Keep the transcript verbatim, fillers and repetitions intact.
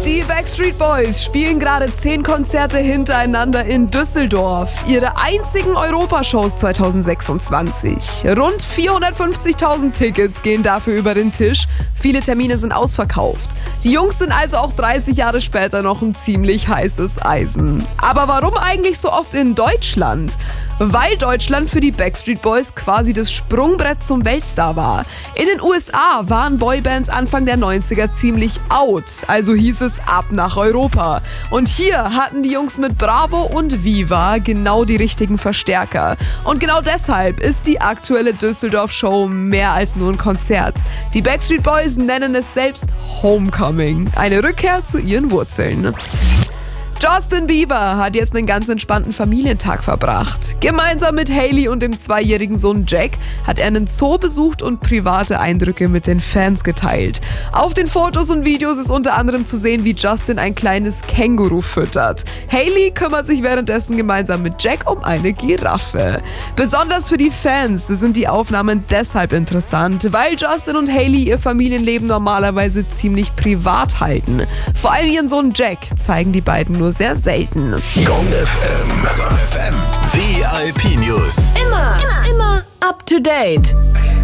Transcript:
Die Backstreet Boys spielen gerade zehn Konzerte hintereinander in Düsseldorf. Ihre einzigen Europashows zwanzig sechsundzwanzig. Rund vierhundertfünfzigtausend Tickets gehen dafür über den Tisch. Viele Termine sind ausverkauft. Die Jungs sind also auch dreißig Jahre später noch ein ziemlich heißes Eisen. Aber warum eigentlich so oft in Deutschland? Weil Deutschland für die Backstreet Boys quasi das Sprungbrett zum Weltstar war. In den U S A waren Boybands Anfang der neunziger ziemlich out, also hieß es ab nach Europa. Und hier hatten die Jungs mit Bravo und Viva genau die richtigen Verstärker. Und genau deshalb ist die aktuelle Düsseldorf-Show mehr als nur ein Konzert. Die Backstreet Boys nennen es selbst Homecoming, eine Rückkehr zu ihren Wurzeln. Justin Bieber hat jetzt einen ganz entspannten Familientag verbracht. Gemeinsam mit Hailey und dem zweijährigen Sohn Jack hat er einen Zoo besucht und private Eindrücke mit den Fans geteilt. Auf den Fotos und Videos ist unter anderem zu sehen, wie Justin ein kleines Känguru füttert. Hailey kümmert sich währenddessen gemeinsam mit Jack um eine Giraffe. Besonders für die Fans sind die Aufnahmen deshalb interessant, weil Justin und Hailey ihr Familienleben normalerweise ziemlich privat halten. Vor allem ihren Sohn Jack zeigen die beiden nur sehr selten. Gong F M. Gong F M. V I P News. Immer, immer, immer up to date.